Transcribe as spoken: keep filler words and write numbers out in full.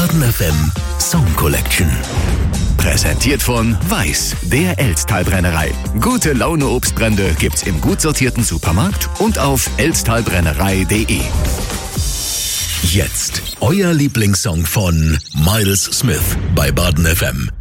Baden F M Song Collection. Präsentiert von Weiß, der Elztal-Brennerei. Gute Laune Obstbrände gibt's im gut sortierten Supermarkt und auf elztalbrennerei punkt de. Jetzt euer Lieblingssong von Miles Smith bei Baden F M.